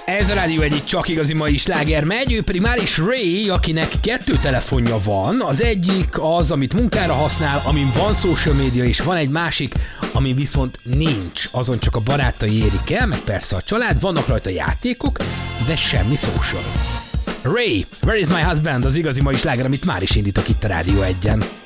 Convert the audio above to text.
Ez a Rádió egyik csak igazi mai sláger megy, ő pedig már is Ray, akinek 2 telefonja van. Az egyik az, amit munkára használ, amin van social media, és van egy másik, amin viszont nincs. Azon csak a barátai érik el, meg persze a család, vannak rajta játékok, de semmi social. Ray, Where is my husband? Az igazi mai sláger, amit már is indítok itt a Rádió 1-en.